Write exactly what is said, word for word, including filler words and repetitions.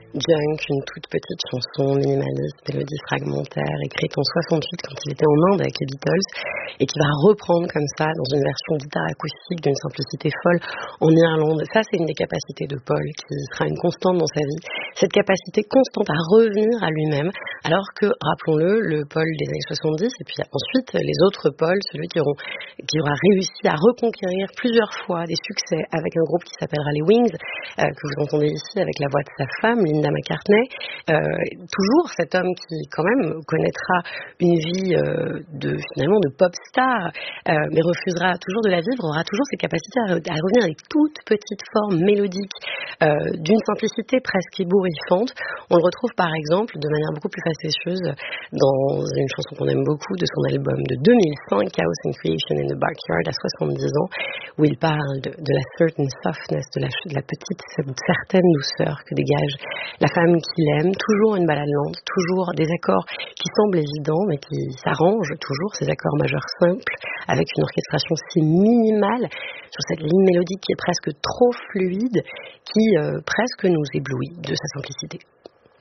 Junk, une toute petite chanson minimaliste, mélodie fragmentaire, écrite en soixante-huit quand il était en Inde avec les Beatles, et qui va reprendre comme ça dans une version guitare acoustique d'une simplicité folle en Irlande. Ça, c'est une des capacités de Paul qui sera une constante dans sa vie. Cette capacité constante à revenir à lui-même, alors que, rappelons-le, le Paul des années soixante-dix, et puis ensuite les autres Paul, celui qui, auront, qui aura réussi à reconquérir plusieurs fois des succès avec un groupe qui s'appellera les Wings, euh, que vous entendez ici avec la voix de sa femme, Linda McCartney. Euh, toujours cet homme qui, quand même, connaîtra une vie euh, de, finalement, de pop star, euh, mais refusera toujours de la vivre, aura toujours ses capacités à, à revenir avec toutes petites formes mélodiques euh, d'une simplicité presque ébouriffante. On le retrouve par exemple de manière beaucoup plus facétieuse dans une chanson qu'on aime beaucoup de son album de deux mille cinq, Chaos and Creation in the Backyard, à soixante-dix ans, où il parle de, de la certain softness, de la, de la petite, certaine douceur que dégage la femme qu'il aime. Toujours une balade lente, toujours des accords qui semblent évidents mais qui s'arrangent toujours, ces accords majeurs simples avec une orchestration si minimale sur cette ligne mélodique qui est presque trop fluide, qui euh, presque nous éblouit de sa simplicité.